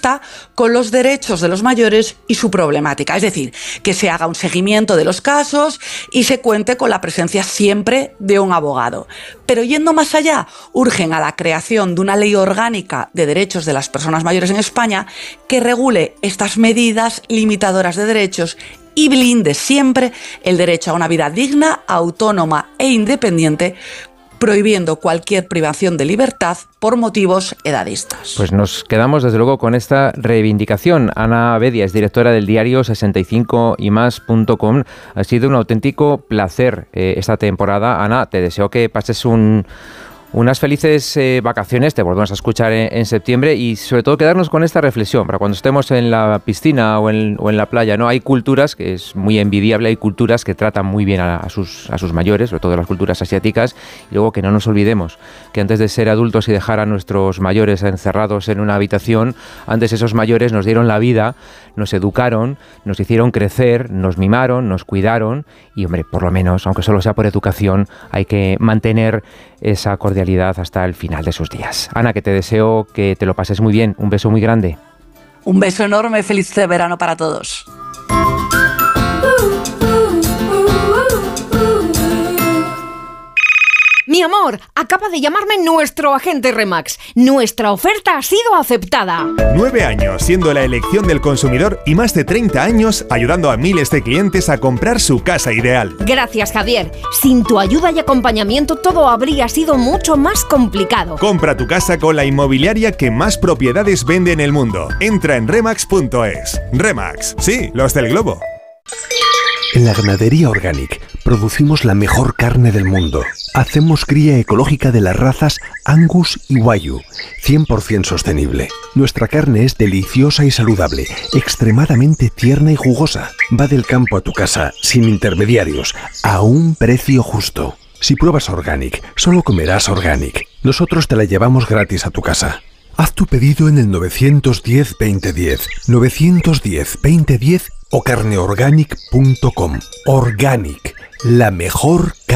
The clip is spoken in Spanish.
realista con los derechos de los mayores y su problemática. Es decir, que se haga un seguimiento de los casos y se cuente con la presencia siempre de un abogado. Pero yendo más allá, urgen a la creación de una ley orgánica de derechos de las personas mayores en España que regule estas medidas limitadoras de derechos y blinde siempre el derecho a una vida digna, autónoma e independiente, prohibiendo cualquier privación de libertad por motivos edadistas. Pues nos quedamos desde luego con esta reivindicación. Ana Bedia es directora del diario 65ymas.com. Ha sido un auténtico placer esta temporada. Ana, te deseo que pases unas felices vacaciones, te volvemos a escuchar en septiembre y sobre todo quedarnos con esta reflexión para cuando estemos en la piscina o en la playa, ¿no? Hay culturas, que es muy envidiable, hay culturas que tratan muy bien a sus mayores, sobre todo las culturas asiáticas, y luego que no nos olvidemos que antes de ser adultos y dejar a nuestros mayores encerrados en una habitación, antes esos mayores nos dieron la vida, nos educaron, nos hicieron crecer, nos mimaron, nos cuidaron y, hombre, por lo menos, aunque solo sea por educación, hay que mantener esa cordialidad hasta el final de sus días. Ana, que te deseo que te lo pases muy bien. Un beso muy grande. Un beso enorme, feliz verano para todos. Mi amor, acaba de llamarme nuestro agente Remax. Nuestra oferta ha sido aceptada. 9 años siendo la elección del consumidor y más de 30 años ayudando a miles de clientes a comprar su casa ideal. Gracias, Javier. Sin tu ayuda y acompañamiento todo habría sido mucho más complicado. Compra tu casa con la inmobiliaria que más propiedades vende en el mundo. Entra en remax.es. Remax, sí, los del globo. En la ganadería Organic producimos la mejor carne del mundo. Hacemos cría ecológica de las razas Angus y Wagyu, 100% sostenible. Nuestra carne es deliciosa y saludable, extremadamente tierna y jugosa. Va del campo a tu casa, sin intermediarios, a un precio justo. Si pruebas Organic, solo comerás Organic. Nosotros te la llevamos gratis a tu casa. Haz tu pedido en el 910-2010, 910-2010 o carneorganic.com. Organic, la mejor carne.